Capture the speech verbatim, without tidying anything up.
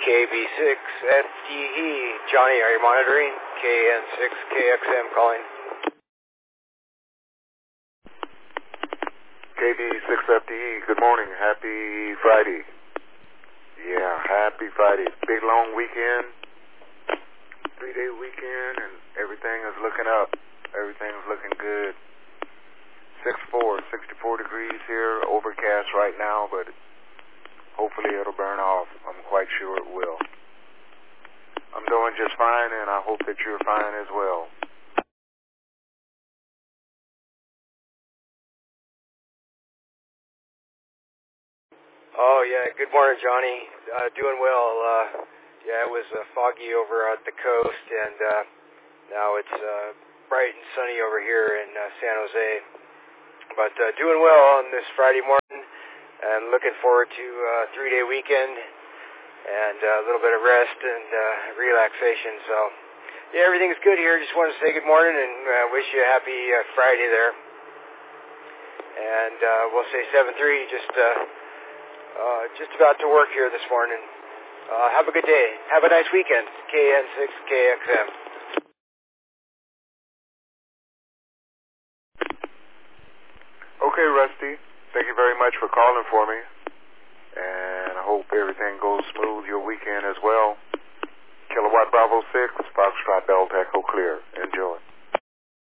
K B six F D E. Johnny, are you monitoring? K N six K X M calling. K B six F D E, good morning. Happy Friday. Yeah, happy Friday. Big long weekend. Three-day weekend, and everything is looking up. Everything's looking good. six four, sixty-four degrees here. Overcast right now, but hopefully it'll burn off. I'm quite sure it will. I'm doing just fine, and I hope that you're fine as well. Oh, yeah. Good morning, Johnny. Uh, doing well. Uh, yeah, it was uh, foggy over at the coast, and uh, now it's uh, bright and sunny over here in uh, San Jose. But uh, doing well on this Friday morning, and looking forward to a uh, three-day weekend and uh, a little bit of rest and uh, relaxation. So, yeah, everything's good here. Just wanted to say good morning and uh, wish you a happy uh, Friday there. And uh, we'll say seven three, just... Uh, Uh, just about to work here this morning. Uh, have a good day. Have a nice weekend. K N six K X M. Okay, Rusty. Thank you very much for calling for me. And I hope everything goes smooth your weekend as well. Kilowatt Bravo six, Foxtrot Delta Echo Clear. Enjoy.